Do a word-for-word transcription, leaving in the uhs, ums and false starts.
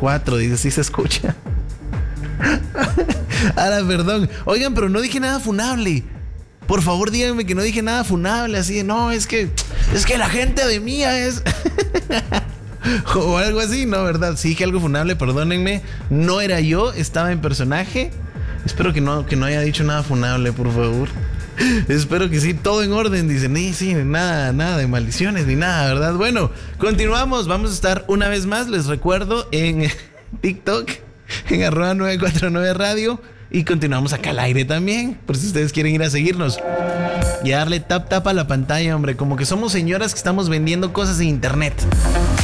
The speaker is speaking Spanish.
cuatro, dice, sí se escucha. Ahora, perdón. Oigan, pero no dije nada funable. Por favor, díganme que no dije nada funable. Así de, no, es que Es que la gente de Mía es... o algo así, ¿no? ¿Verdad? Sí dije algo funable, perdónenme. No era yo, estaba en personaje. Espero que no, que no haya dicho nada funable, por favor. Espero que sí, todo en orden, dicen. Sí, sí, nada, nada de maldiciones ni nada, ¿verdad? Bueno, continuamos. Vamos a estar una vez más, les recuerdo, en TikTok, en arroba nueve cuatro nueve radio. Y continuamos acá al aire también, por si ustedes quieren ir a seguirnos. Y a darle tap tap a la pantalla, hombre. Como que somos señoras que estamos vendiendo cosas en internet.